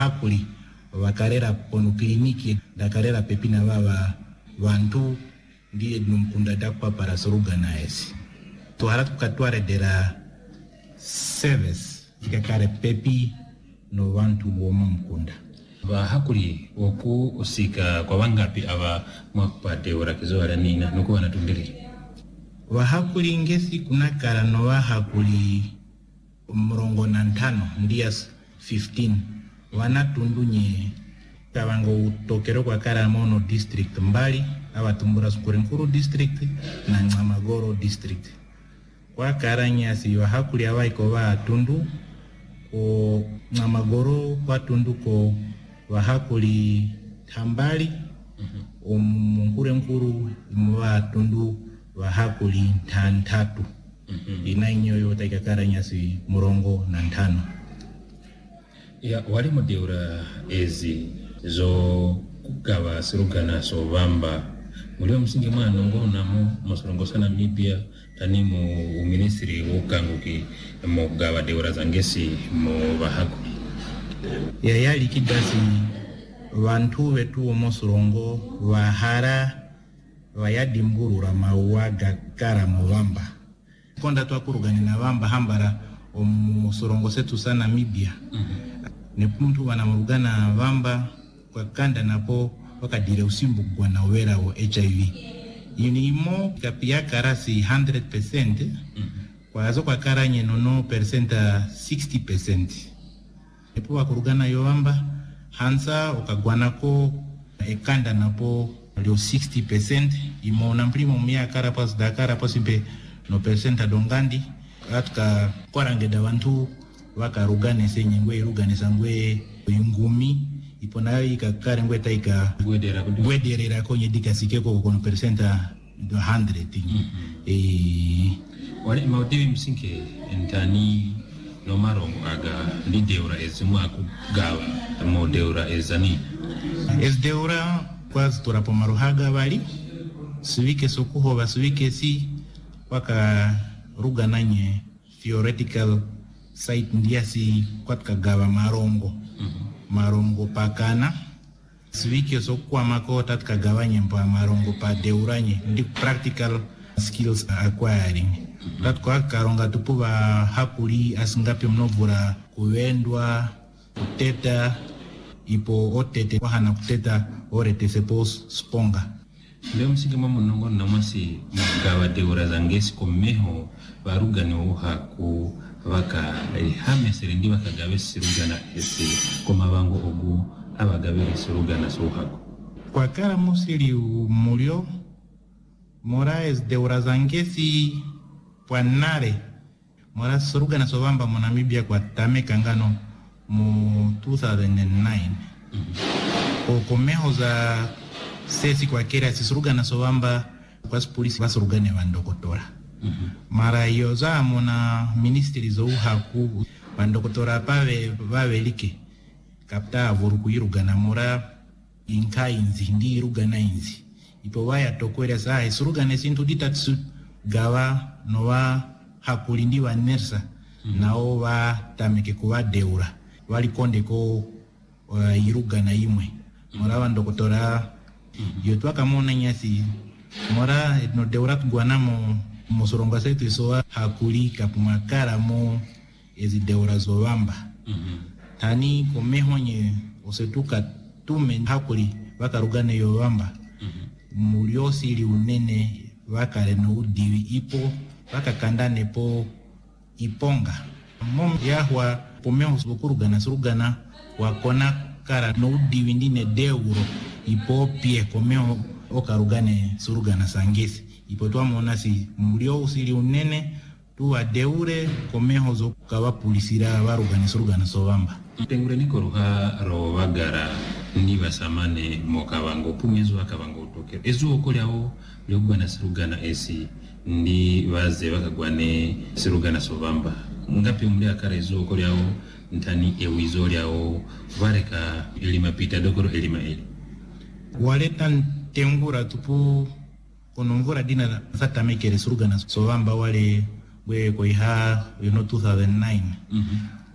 hakuli wakarera pono kliniki dakarera pepina baba wantu ndiye numkunda dakwa para surugana esi tuharat kukatware dera service ikakare pepi no wantu woma mkunda ba hakuli oku usika kwa wangapi aba mwakupate urakizoala nina nuku wanatumbili wa hakuli ngesi kunakara no wa hakuli mrongo na ntano ndias 15 wanatundunye kabango utokero kwa kara mono district mbali awatumbura Sukurenkuru district na Ngamagoro district kwa karanyasi wa hakuli awaiko wa tundu ko Ngamagoro kwa tundu ko wa hakuli tambali Sukurenkuru wa tundu wa hakuli tantatu inainyo yote kakaranyasi murongo na ntano ya wali mudeura ezi zo kugawa surugana so bamba mulio msingi mwana ngona mu sorongo sana Namibia tani mu ministry wokanguki mu gawa deura zangesi mu bahakuli ya yali kidasi wantu wetu mu sorongo wahara wayadimburura mauaga kara mu bamba konda twakurugani na bamba hambara mu sorongo setu sana Namibia ne mtu wanamurugana bamba kwa kanda napo wakadire usimbu kwa na wera wa HIV yunimo kapia karasi 100% kwa azo kwa karanye nono percenta 60% nepo wakurugana yo bamba hansa ukagwanako ekanda napo lio 60% imona mprimo mia karapas dakara posimpe no percenta dongandi atka kwarangeda wantu wakarugane senyengwe irugane sangwe ngumi iponayo ikakare ngwe taika gwederera konye dikasikeko kono percenta 100 wale maudiwi msinke entani no marongo aga ndi deura ezimwa kugawa mo deura ezani deura kwa turapo maruhaga bali suwike sokuho basuwike si waka rugananye theoretical site ndiasi kwatka gawa marongo marongo pakana swiki so kwa mako tatka gawanye mpa marongo pa deuranye ndi practical skills acquiring tatka karonga tupuba hakuli asingapi mnovura kuendwa kuteta ipo otete kwa hana kuteta orete sepos sponga leo msiki mamu nongo na mwasi gawa deura zangesi komeho barugani uhaku waka hame serendi wakagawe sirugana esi komabango ogu abagawe sirugana sohako kwa kara musili mulio Moraes de urazangesi pwanare mora sirugana sobamba mu Namibia kwa tameka ngano mu 2009 komeho za sesi kwa kera sirugana sobamba kwa polisi basurugane bandokotora mara yoza mona ministry zo haku bandokotora pave like kapta avoru kuyirugana mora inkainzi ndi irugana inzi ipo waya tokwera saa isurugane sintu ditatsu gawa nowa hakuli ndi wa nersa nao wa tameke kuwa deura wali konde ko irugana imwe mora bandokotora yotwa kamona nyasi mora no deura tugwana mo sorongo setu isoa hakuli kapumakara mo ezi deura zobamba tani komehonye osetuka tume hakuli wakarugane yo bamba muliosi ili unene wakare no udiwi ipo wakakandane po iponga mom yahwa pomeho sukurugana surugana wakona kara no udiwi ndine deuro ipo pie komeo okarugane surugana sangesi ipo tuamona si mulio usili unene tuwa deure komeho zo kawa pulisira warugane surugana sobamba tengure niko ruha ro wagara ni basamane mokabango pumezo akabango tokero ezo okolyao lyogwana surugana esi ndi baze bakagwane surugana sobamba ngapi umuli akara ezo okolyao ntani ewizo lyao vareka elima pita dokoro elima eli waletan tengura tupu konongura dina zata mekere surugana sobamba wale we koiha 2009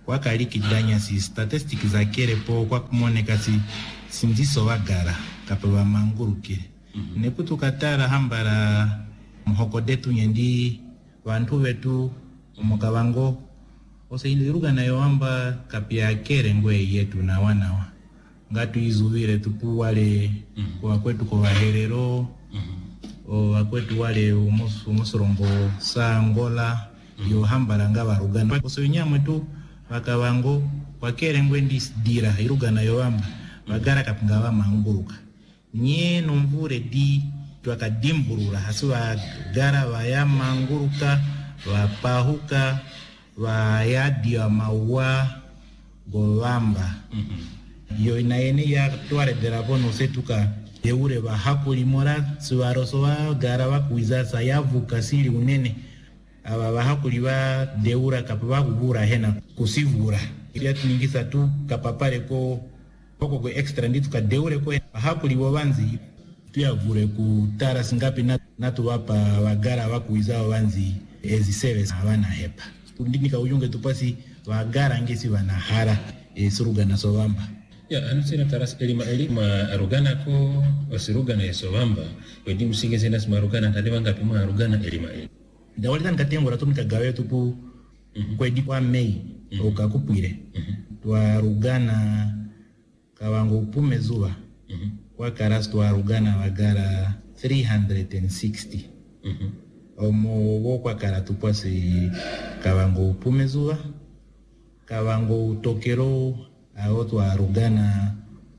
wakalikidanya si statistics za kerepo kwa kumoneka si sindiso wagara kapaba mangurukire neputu katara hambara mhokodetu nyendi bantu betu mukabango oseindiruga nayo amba kapya kere ngwe yetu na wanawa ngatu izubire tupu wale kwa kwetu kwa waherero o wakwetu wale umusorongo sa Angola yo hambara ngabarugana osoinyamwe tu bakabango kwa kere ngwe ndisdira irugana yo amba bagara kapingawa manguruka nye nomvure di twakadimburura hasuwa gara waya manguruka wapahuka wayadia maua golamba yo inaene ya tware derabono setuka eure bahakuli mora suwarosowa gara wakuiza sayavu kasiri unene aba bahakuli ba deura kapaba kubura hena kusivura ili atiningisa tu kapapare ko poko ko extra nditu ka deure ko bahakuli bobanzi tuyavure kutara singapi natu wapa wagara wakuiza wanzi ezi service abana hepa ndika uyunge tupasi wagara ngesi wanahara surugana sovamba ya anusina taras elima arugana ko wasirugana yesovamba wedi musinge senda simarugana tadevanga pima arugana elima dawali tan katengo ratu nikagawe tupu kwedi kwa mei ukakupwire twarugana kawango pume zuwa kwa karas twarugana wagara 360 omo wokwa karatu pasi kawango pumezuwa kawango tokero aotu arugana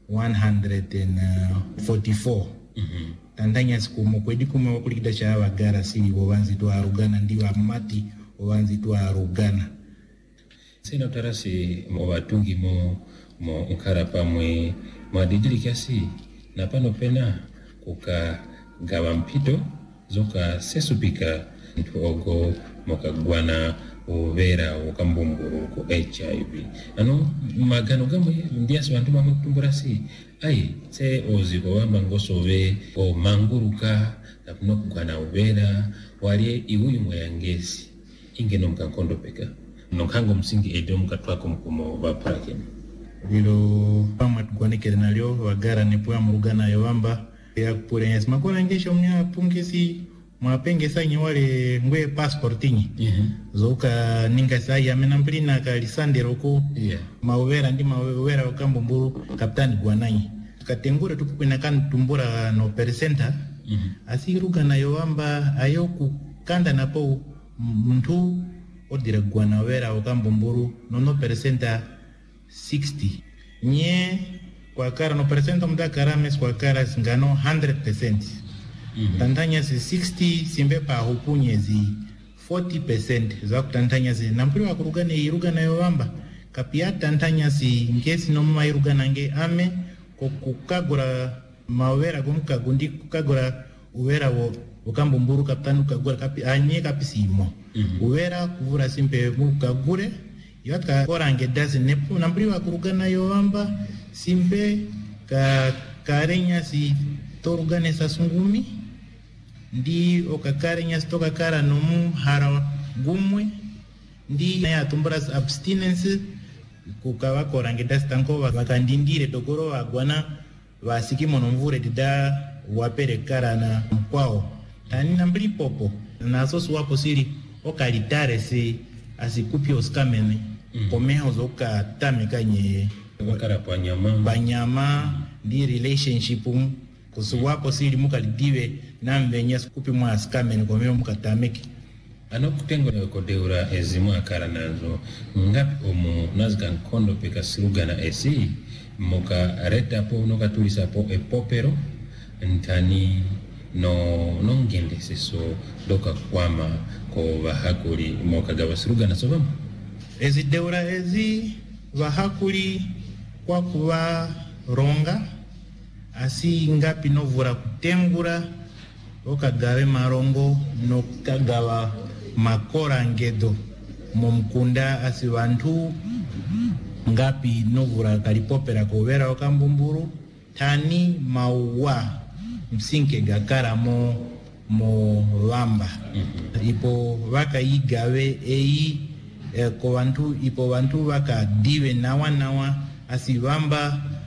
144 tandanya siku mokwedi kuma wakulikida cha wagara sili wawanzi tu arugana ndiwa mati wawanzi tu arugana sina utarasi mwatungi mo ukarapa mwe mwadijili kiasi na pano pena kuka gawa mpito zoka sesupika ntuogo mokagwana overa okambumburu ko HIV ano magano gamwe ndiasi bantu bamutumburasi ai se oziko wamba ngosove o manguruka tapno kugwana overa wali iwuyu moyangesi ingeno mkankondo peka nonkango msingi edo mkatwako mkumo baprake lilo pama tukwanekere nalyo wagara nepwa murugana yawamba ya kupurenyesi makona ngesho mnya pungesi mwapengesa nyewale ngwe passportinyi zoka ninga sai amenamplina kalisandero ko mauvera ndi mauvera okambumburu kapitani gwananyi katengure tukukwina kan tumbura no percenta asiruga nayo amba ayo kukanda napo muntu odire gwana wera okambumburu no percenta 60 nye kwa kara no percenta mda karames kwa kara singano 100%. Tantanya si 60 simbe pa hupunyezi 40% za kutantanya si nampiri wa kurugane irugana yowamba kapia tantanya si ngesi no mma irugana nge ame kukagura mawera kumkagundi kukagura uwera wo ukambumburu kapitanu kagura kapi anye kapisimo uwera kuvura simpe mukagure yotka korange dazi nepu nampiri wa kurugana yowamba simbe karenya si torugane sasungumi ndi okakarenya stoka kara nomu hara gumwe ndi ya tumbras abstinence kukawa korange dastanko wakandindire tokoro wagwana wasikimo nomvure dida wapere kara na mkwao tani nambili popo na asosu wapo siri okalitare si asikupi oskamene komeho zoka tameka nye wakara panyama ndi relationship kusuwapo siri mukalidiwe namvenya skupi mwa askamene komeho mukatameki ano kutengo ko deura ezimu akara nazo ngapi omu nazga nkondo peka sirugana esi moka reta po noka tulisa po epopero ntani no ngende seso doka kwama ko bahakuli moka gawa sirugana sobama ezi deura ezi bahakuli kwa kuwa ronga asi ngapi novura kutengura okagawe marongo no kagawa makora ngedo momkunda asi bantu ngapi novura kalipopera kovera okambumburu tani maua msinke gakara mo lamba ipo waka igawe eyi ko bantu ipo bantu baka dive nawa asibamba